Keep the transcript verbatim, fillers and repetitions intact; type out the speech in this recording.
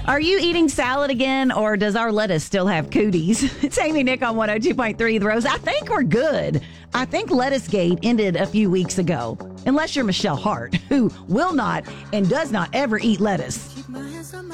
Are you eating salad again, or does our lettuce still have cooties? It's Amy Nick on one oh two point three The Rose. I think we're good. I think Lettuce Gate ended a few weeks ago. Unless you're Michelle Hart, who will not and does not ever eat lettuce.